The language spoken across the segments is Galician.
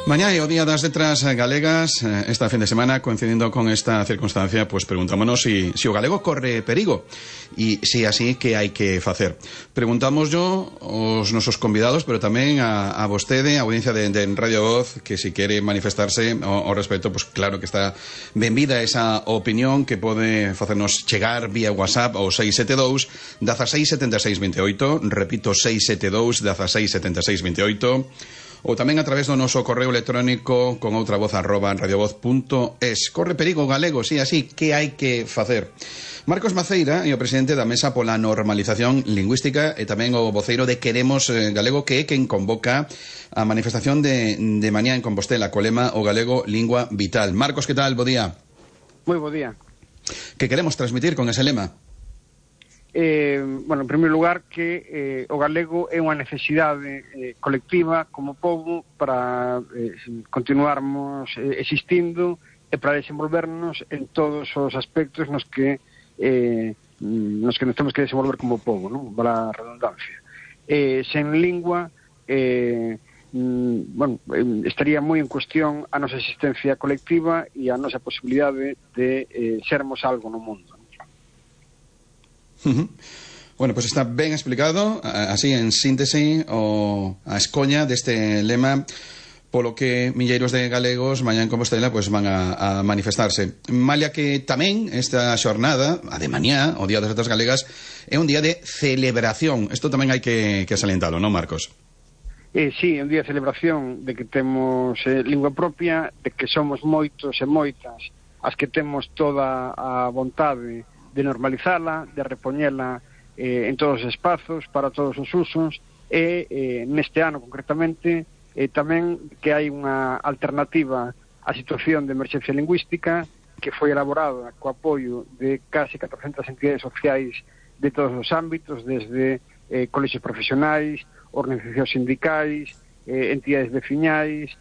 Mañá é o Día das Letras Galegas. Esta fin de semana, coincidindo con esta circunstancia, pues preguntámonos si o galego corre perigo e se así, que hai que facer. Preguntamos yo aos nosos convidados, pero tamén a vostede, a audiencia de Radio Voz, que si quere manifestarse ao respecto, pues claro que está benvida esa opinión que pode facernos chegar vía WhatsApp ao 672 16 76 28, repito, 672 16 76 28, ou tamén a través do noso correo electrónico con outra voz @radiovoz.es. Corre perigo galego, si así, que hai que facer? Marcos Maceira é o presidente da Mesa pola Normalización Lingüística e tamén o voceiro de Queremos Galego, que é quen convoca a manifestación de mañá en Compostela co lema o galego lingua vital. Marcos, que tal? Bo día. Moi bo día. Que queremos transmitir con ese lema? En primeiro lugar, que o galego é unha necesidade colectiva como pobo para continuarmos existindo e para desenvolvernos en todos os aspectos nos que nos temos que desenvolver como pobo, non? Para a redundancia. Sen lingua estaría moi en cuestión a nosa existencia colectiva e a nosa posibilidade de sermos algo no mundo. Bueno, pues está ben explicado, así en síntese, a escoña deste lema polo que milleiros de galegos mañá en Compostela pues van a manifestarse. Malia que tamén esta xornada, a de mañá, o Día das Letras Galegas, é un día de celebración. Isto tamén hai que salientalo, non, Marcos? Sí, é un día de celebración de que temos lingua propia, de que somos moitos e moitas as que temos toda a vontade de normalizala, de repoñela en todos os espazos, para todos os usos, e neste ano concretamente tamén que hai unha alternativa á situación de emerxencia lingüística que foi elaborada co apoio de case 400 entidades sociais de todos os ámbitos, desde colexios profesionais, organizacións sindicais, entidades veciñais,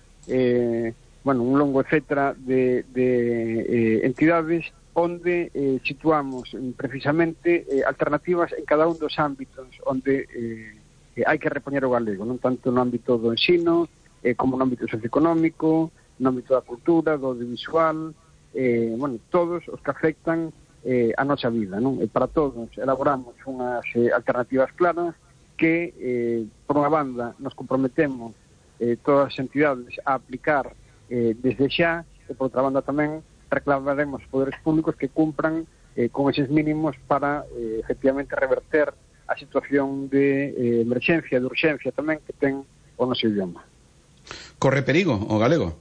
un longo etcétera de entidades onde situamos precisamente alternativas en cada un dos ámbitos onde hai que repoñer o galego, non tanto no ámbito do ensino como no ámbito socioeconómico, no ámbito da cultura, do audiovisual, todos os que afectan a nosa vida, non? E para todos elaboramos unhas alternativas claras que, por unha banda, nos comprometemos todas as entidades a aplicar desde xa, e por outra banda tamén reclamaremos poderes públicos que cumpran con eses mínimos para efectivamente reverter a situación de emerxencia, de urxencia tamén que ten o noso idioma. Corre perigo o galego?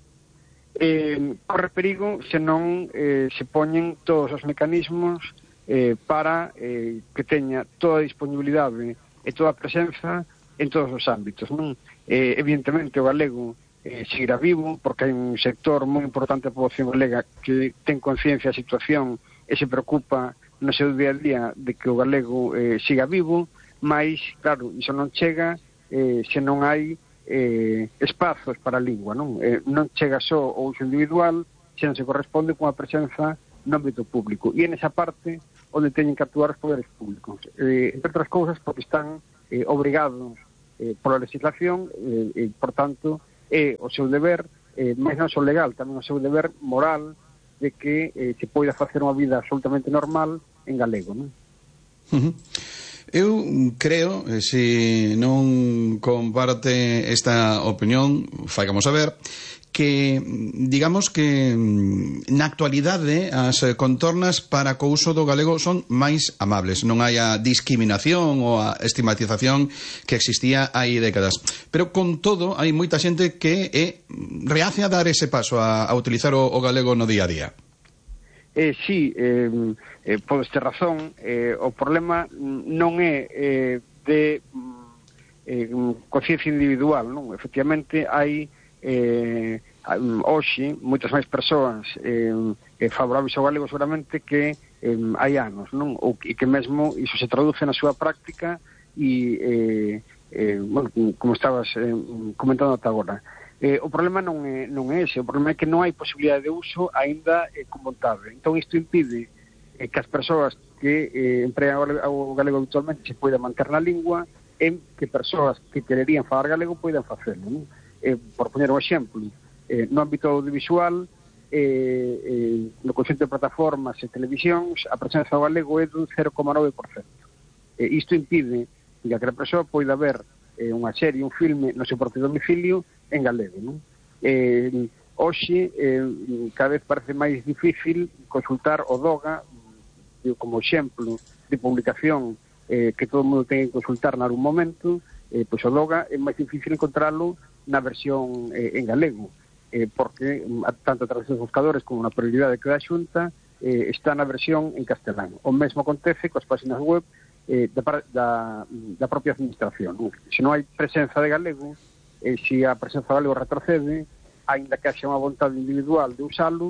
Corre perigo se non se poñen todos os mecanismos para que teña toda a disponibilidade e toda a presenza en todos os ámbitos, non? Evidentemente o galego seguirá vivo, porque hai un sector moi importante da poboación galega que ten conciencia da situación e se preocupa no seu día a día de que o galego siga vivo, mas, claro, iso non chega se non hai espazos para a lingua, non? Non chega só o uso individual, se non se corresponde con a presenza no ámbito público. E en esa parte onde teñen que actuar os poderes públicos. Entre outras cousas, porque están obrigados pola legislación e, por tanto, é o seu deber, máis non só legal, tamén o seu deber moral de que se poida facer unha vida absolutamente normal en galego, non? Eu creo, se non comparte esta opinión, faigamos saber, que, digamos que na actualidade as contornas para co uso do galego son máis amables, non hai a discriminación ou a estigmatización que existía hai décadas, pero con todo hai moita xente que é reacia a dar ese paso a utilizar o galego no día a día. Sí, podes ter razón, o problema non é de conciencia individual, non? Efectivamente hai hoxe moitas máis persoas favorables ao galego seguramente que hai anos, non? Ou que mesmo iso se traduce na súa práctica e como estabas comentando ata agora. O problema non é ese, o problema é que non hai posibilidade de uso aínda con vontade. Entón isto impide que as persoas que empregan o galego habitualmente se poida manter na lingua, en que persoas que quererían falar galego poidan facelo, non? por poñer un exemplo, no ámbito audiovisual, no conxunto de plataformas e televisións, a presenza do galego é dun 0,9%. Isto impide que a persoa poida ver unha serie, un filme no seu propio domicilio en galego, non? Hoxe, cada vez parece máis difícil consultar o DOGA como exemplo de publicación que todo o mundo ten que consultar nalgún momento. Pois o DOGA é máis difícil encontrarlo na versión en galego, porque tanto a través dos buscadores como na prioridade que dá a Xunta está na versión en castelán. O mesmo acontece coas páxinas web da propia administración. Se non hai presenza de galego, se a presenza de galego retrocede, aínda que haxa unha vontade individual de usalo,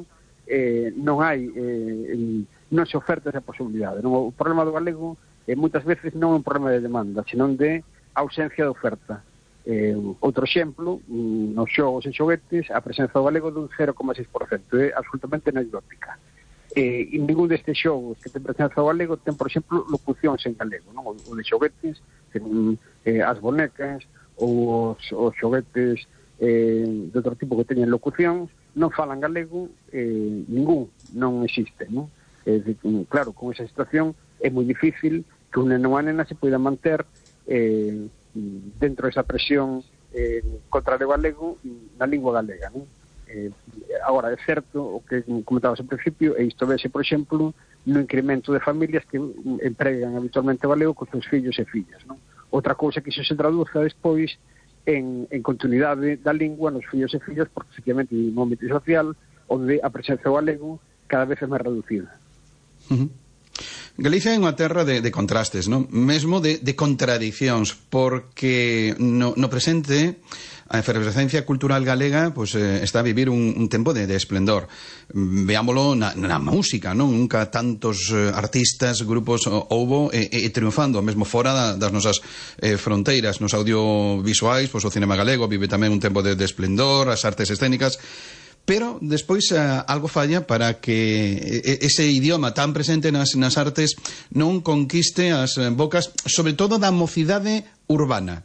non se oferta esa posibilidade. O problema do galego moitas veces non é un problema de demanda, senón de ausencia de oferta. Outro exemplo, nos xogos e xoguetes, a presenza do galego dun 0,6%, é absolutamente anecdótica. E ningún destes xogos que ten presenza do galego ten, por exemplo, locucións en galego, non? O de xoguetes, as bonecas ou os xoguetes de outro tipo que teñen locucións, non falan galego, ningún, non existe, non? Claro, con esa situación é moi difícil que un neno ou a nena se poida manter dentro desa presión contra o galego na lingua galega, non? Agora, é certo o que comentabas ao principio, e isto vese, por exemplo, no incremento de familias que empregan habitualmente o galego con seus fillos e fillas, non? Outra cousa que iso se traduza despois en continuidade da lingua nos fillos e fillas, porque efectivamente no ámbito social onde a presenza do galego cada vez é máis reducida. Galicia é unha terra de contrastes, non? Mesmo de contradicións, porque no presente a efervescencia cultural galega pues, está a vivir un tempo de esplendor. Veámolo na música, non? Nunca tantos artistas, grupos houbo triunfando, mesmo fora das nosas fronteiras. Nos audiovisuais, pues, o cinema galego vive tamén un tempo de esplendor, as artes escénicas. Pero despois algo falla para que ese idioma tan presente nas artes non conquiste as bocas, sobre todo da mocidade urbana.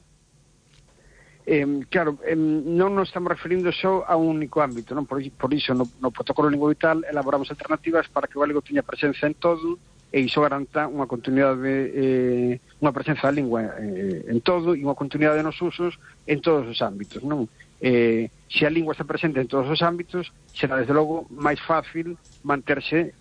Claro, non nos estamos referindo só a un único ámbito, non? Por iso no protocolo lingua vital elaboramos alternativas para que o galego teña presenza en todo e iso garanta unha continuidade, unha presenza da lingua en todo e unha continuidade nos usos en todos os ámbitos, non? Se a lingua está presente en todos os ámbitos, será desde logo máis fácil manterse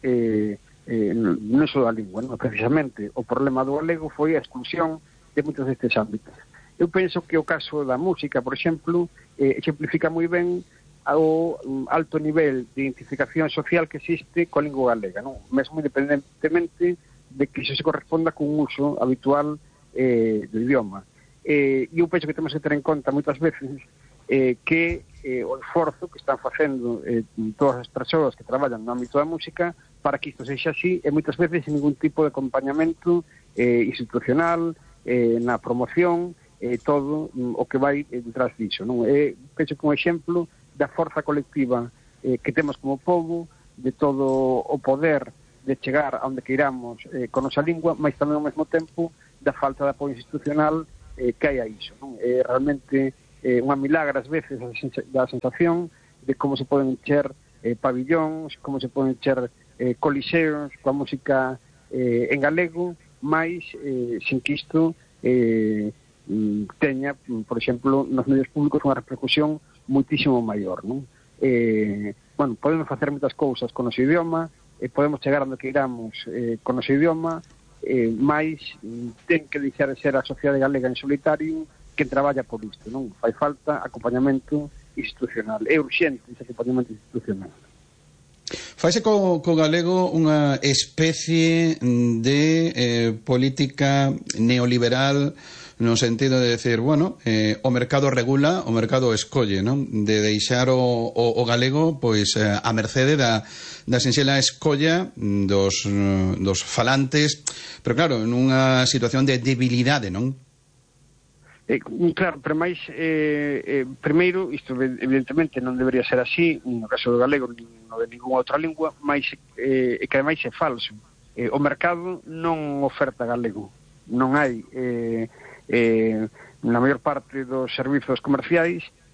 non só da lingua, non? Precisamente o problema do galego foi a exclusión de moitos destes ámbitos. Eu penso que o caso da música, por exemplo, exemplifica moi ben o alto nivel de identificación social que existe coa lingua galega, non? Mesmo independentemente de que iso se corresponda con un uso habitual do idioma. Eu penso que temos que ter en conta moitas veces que o esforzo que están facendo todas as persoas que traballan no ámbito da música para que isto sexa así, e moitas veces sin ningún tipo de acompañamento institucional, na promoción, todo o que vai detrás diso, non? Penso que un exemplo da forza colectiva que temos como povo, de todo o poder de chegar a onde queiramos con nosa lingua, mas tamén ao mesmo tempo da falta de apoio institucional que hai a iso, non? Realmente unha milagra ás veces da sensación de como se poden encher pabillóns, como se poden encher coliseos coa música en galego, mas sin que isto teña, por exemplo, nos medios públicos unha repercusión muitísimo maior, non? Bueno, podemos facer moitas cousas con o noso idioma, podemos chegar onde queiramos con o noso idioma, mas ten que deixar de ser a sociedade galega en solitario quen traballa por isto, non? Fai falta acompañamento institucional, é urxente ese acompañamento institucional. Faise co galego unha especie de política neoliberal no sentido de decir, bueno, o mercado regula, o mercado escolle, non? De deixar o galego pois a mercede da sinxela escolla dos falantes, pero claro, nunha situación de debilidade, non? Claro, pero máis primeiro, isto evidentemente non debería ser así no caso do galego, no de ninguna outra lingua, máis que ademais é falso. O mercado non oferta galego, non hai na maior parte dos servizos comerciais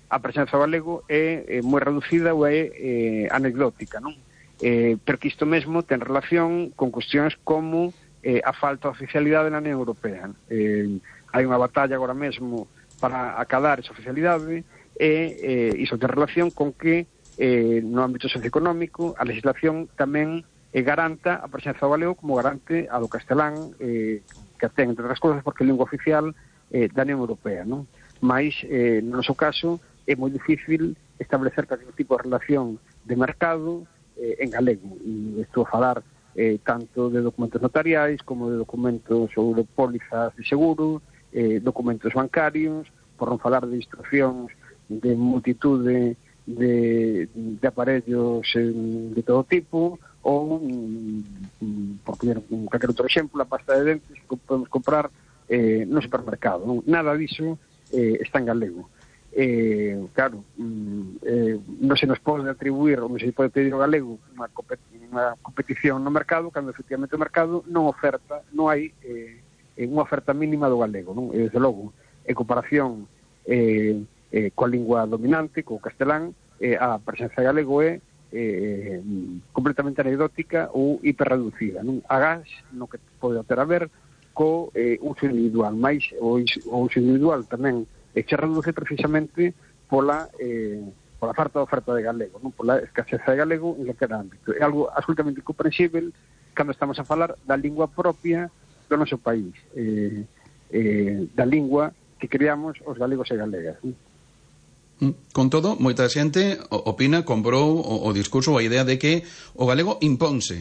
a presenza do galego é moi reducida ou é anecdótica, non? Pero que isto mesmo ten relación con cuestións como a falta de oficialidade na Unión Europea. Hai unha batalla agora mesmo para acadar esa oficialidade e iso ten relación con que no ámbito socioeconómico a legislación tamén garanta a presenza do galego como garante a do castelán, que ten, entre outras cousas, porque é lingua oficial da Unión Europea, non? Mais, no noso caso, é moi difícil establecer calquer tipo de relación de mercado en galego. E estou a falar tanto de documentos notariais como de documentos ou de pólizas de seguro, documentos bancarios, por non falar de instruccións de multitude de aparellos de todo tipo, ou, por poner calquer outro exemplo, a pasta de dentes que podemos comprar no supermercado. Nada diso está en galego. Claro, non se nos pode atribuir ou non se pode pedir ao galego unha competición no mercado cando efectivamente o mercado non oferta, non hai unha oferta mínima do galego, non? E desde logo, en comparación coa lingua dominante, co castelán, a presenza de galego é completamente anecdótica ou hiperreducida, non? Agás no que pode ter a ver co uso individual, máis o uso individual tamén se reduce precisamente pola falta de oferta de galego, non? Pola escaseza de galego en calquer ámbito. É algo absolutamente incomprensible cando estamos a falar da lingua propia do noso país, da lingua que criamos os galegos e galegas. Con todo, moita xente opina, comprou o discurso ou a idea de que o galego imponse.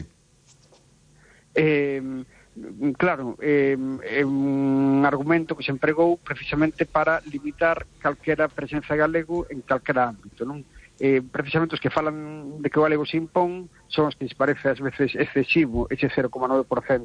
Claro, é un argumento que se empregou precisamente para limitar calquera presenza galego en calquera ámbito, non? Precisamente os que falan de que o galego se impón son os que se parece ás veces excesivo ese 0,9%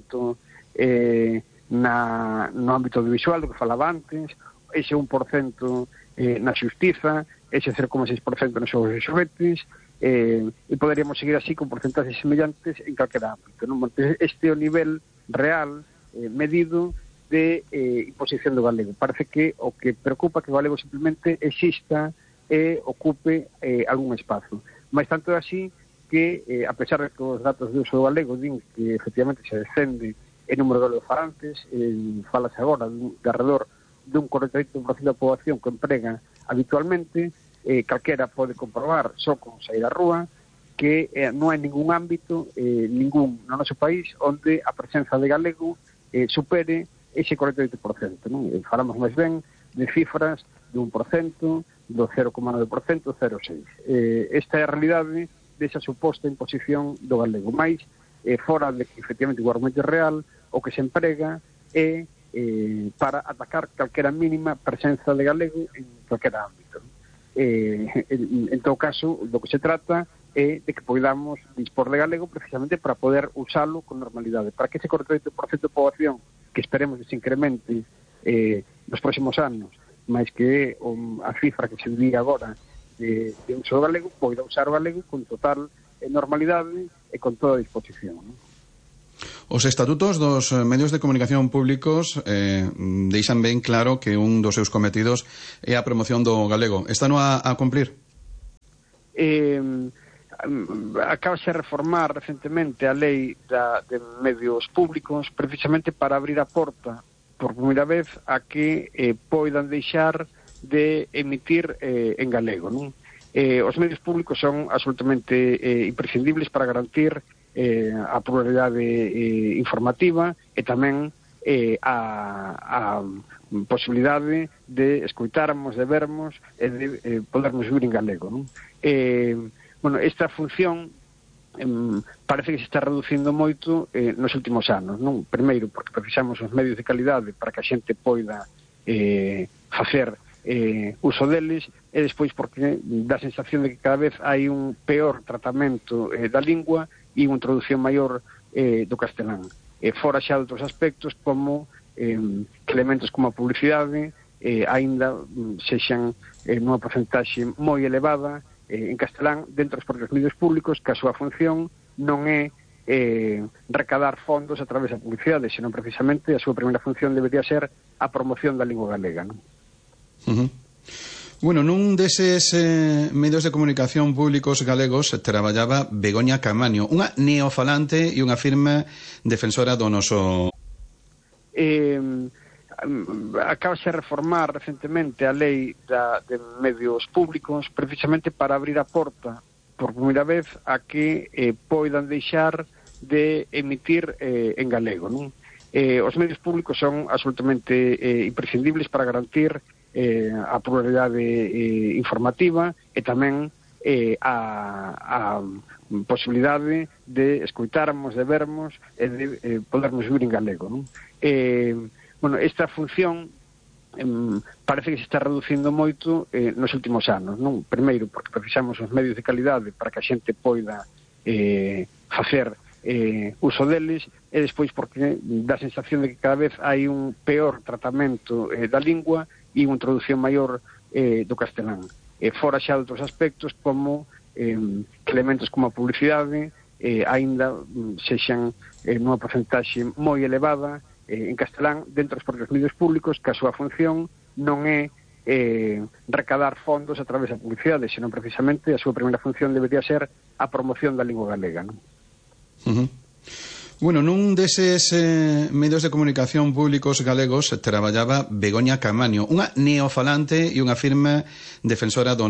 no ámbito audiovisual do que falaba antes, ese 1% na xustiza, ese 0,6% nos xogos de xoguetes, e poderíamos seguir así con porcentaxes semellantes en calquera ámbito, non? Este é o nivel real medido de imposición do galego. Parece que o que preocupa que o galego simplemente exista e ocupe algún espazo. Mais tanto é así que, a pesar de que os datos de uso do galego din que efectivamente se descende en número de galegofalantes, falase agora de alrededor dun 48% da poboación que emprega habitualmente, calquera pode comprobar só con sair á rúa que non hai ningún ámbito, ningún no noso país, onde a presenza de galego supere ese 48%, non? Falamos máis ben de cifras de 1%, do 0,9%, 0,6%. Esta é a realidade desa suposta imposición do galego. Mais, fora de que efectivamente o argumento é real, o que se emprega é para atacar calquera mínima presenza de galego en calquera ámbito. En todo caso, do que se trata é de que podamos dispor de galego precisamente para poder usalo con normalidade, para que ese 48% de poboación que esperemos que se incremente nos próximos anos, máis que a cifra que se diga agora de uso do galego, poida usar o galego con total normalidade e con toda a disposición, non? Os estatutos dos medios de comunicación públicos deixan ben claro que un dos seus cometidos é a promoción do galego. Están a cumprir? Acabase de reformar recentemente a lei de medios públicos precisamente para abrir a porta por primeira vez a que poidan deixar de emitir en galego, non? Os medios públicos son absolutamente imprescindibles para garantir a pluralidade informativa e tamén a posibilidade de escoitarmos, de vermos e de podermos vivir en galego, non? Bueno, esta función parece que se está reducindo moito nos últimos anos, non? Primeiro, porque precisamos os medios de calidade para que a xente poida facer uso deles, e despois porque dá a sensación de que cada vez hai un peor tratamento da lingua e unha introducción maior do castelán. Fora xa de outros aspectos como elementos como a publicidade aínda sexan nunha porcentaxe moi elevada en castelán dentro dos propios medios públicos, que a súa función non é recadar fondos a través da publicidade, senón precisamente a súa primeira función debería ser a promoción da lingua galega, non? Bueno, nun deses medios de comunicación públicos galegos traballaba Begoña Caamaño, unha neofalante e unha firme defensora do noso... Acabase de reformar recentemente a lei de medios públicos precisamente para abrir a porta por primeira vez a que poidan deixar de emitir en galego, non? Os medios públicos son absolutamente imprescindibles para garantir a pluralidade informativa e tamén a posibilidade de escoitarmos, de vermos e de podermos vivir en galego, non? Bueno, esta función parece que se está reducindo moito nos últimos anos, non? Primeiro, porque precisamos os medios de calidade para que a xente poida facer uso deles, e despois porque dá a sensación de que cada vez hai un peor tratamento da lingua e unha introducción maior do castelán. Fora xa de outros aspectos como elementos como a publicidade aínda sexan nunha porcentaxe moi elevada en castelán dentro dos propios medios públicos, que a súa función non é recadar fondos a través da publicidade, senón precisamente a súa primeira función debería ser a promoción da lingua galega, non? Bueno, nun deses medios de comunicación públicos galegos traballaba Begoña Caamaño, unha neofalante e unha firme defensora do